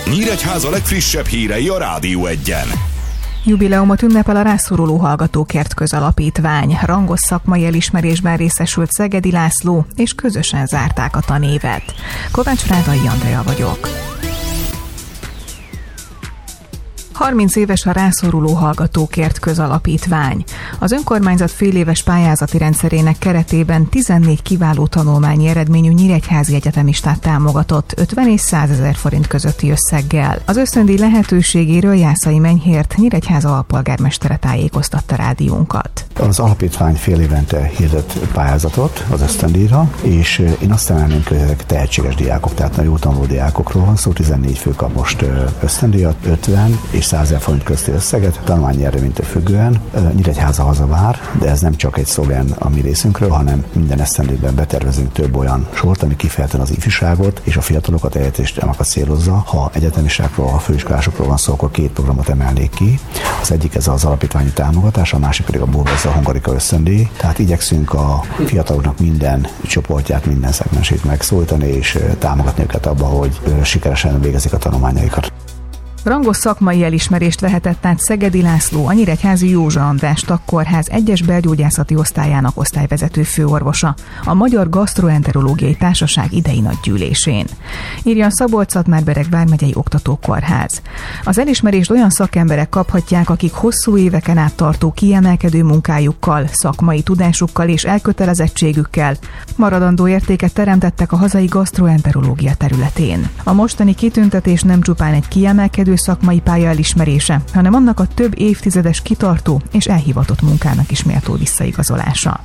Nyíregyháza legfrissebb hírei a Rádió Egyen. Jubileumot ünnepel a Rászoruló Hallgatókért Közalapítvány. Rangos szakmai elismerésben részesült Szegedi László, és közösen zárták a tanévet. Kovács Rádai Andrea vagyok. 30 éves a Rászoruló Hallgatókért Közalapítvány. Az önkormányzat féléves pályázati rendszerének keretében 14 kiváló tanulmányi eredményű nyíregyházi egyetemistát támogatott 50 és 100 000 forint közötti összeggel. Az ösztöndíj lehetőségéről Jászai Menyhért, Nyíregyháza alpolgármestere tájékoztatta rádiónkat. Az alapítvány fél évente hirdet pályázatot az ösztöndíjra, és én azt emelném, hogy ezek tehetséges diákok, tehát nagyon jó tanuló diákokról van szó, 14 fő kap most ösztöndíjat, 50 és 100 000 forint közti összeget, tanulmányi eredménytől függően. Nyíregyháza hazavár, de ez nem csak egy szlogen a mi részünkről, hanem minden esztendőben betervezünk több olyan sort, ami kifejezetten az ifjúságot és a fiatalokat egyetemistákat célozza. Ha egyetemistákról, ha főiskolásokról van szó, akkor 2 programot emelnék ki. Az egyik ez az alapítványi támogatás, a másik pedig a Burgazza Hungarika ösztöndíj. Tehát igyekszünk a fiataloknak minden csoportját, minden szegmensét megszólítani és támogatni őket abba, hogy sikeresen végezik a tanulmányaikat. Rangos szakmai elismerést vehetett át Szegedi László, a nyíregyházi Józsa András Tagkórház 1-es belgyógyászati osztályának osztályvezető főorvosa a Magyar Gasztroenterológiai Társaság idei nagygyűlésén. Írja a Szabolcs-Szatmár-Bereg vármegyei oktatókórház. Az elismerést olyan szakemberek kaphatják, akik hosszú éveken át tartó kiemelkedő munkájukkal, szakmai tudásukkal és elkötelezettségükkel maradandó értéket teremtettek a hazai gasztroenterológia területén. A mostani kitüntetés nem csupán egy kiemelkedő szakmai pálya elismerése, hanem annak a több évtizedes kitartó és elhivatott munkának is méltó visszaigazolása.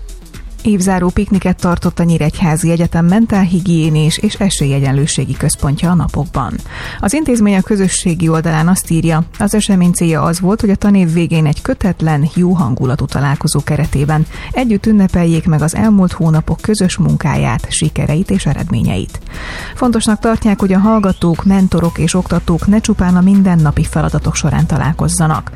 Évzáró pikniket tartott a Nyíregyházi Egyetem mentálhigiénés és esélyegyenlőségi központja a napokban. Az intézmény a közösségi oldalán azt írja, az esemény célja az volt, hogy a tanév végén egy kötetlen, jó hangulatú találkozó keretében együtt ünnepeljék meg az elmúlt hónapok közös munkáját, sikereit és eredményeit. Fontosnak tartják, hogy a hallgatók, mentorok és oktatók ne csupán a mindennapi feladatok során találkozzanak,